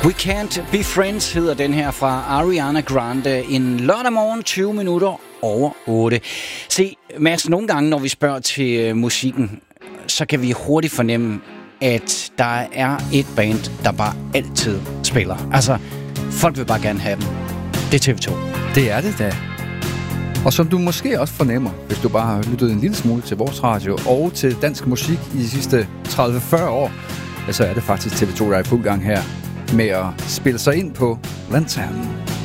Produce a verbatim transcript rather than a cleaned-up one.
We Can't Be Friends hedder den her fra Ariana Grande. En lørdag morgen, tyve minutter over otte. Se, Mads, nogle gange, når vi spørger til øh, musikken, så kan vi hurtigt fornemme, at der er et band, der bare altid spiller. Altså, folk vil bare gerne have dem. Det er T V to. Det er det da. Og som du måske også fornemmer, hvis du bare har lyttet en lille smule til vores radio og til dansk musik i de sidste tredive til fyrre år, så er det faktisk T V to, der er i fuld gang her med at spille sig ind på Lanternen.